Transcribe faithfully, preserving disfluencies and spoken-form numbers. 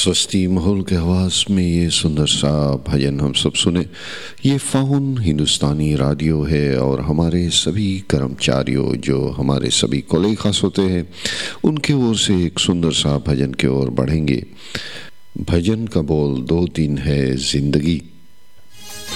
स्वस्ति माहौल के आवाज़ में ये सुंदर सा भजन हम सब सुने। ये फ़ाउन हिंदुस्तानी रेडियो है और हमारे सभी कर्मचारियों जो हमारे सभी कोलीग खास होते हैं उनके ओर से एक सुंदर सा भजन की ओर बढ़ेंगे। भजन का बोल दो तीन है ज़िंदगी।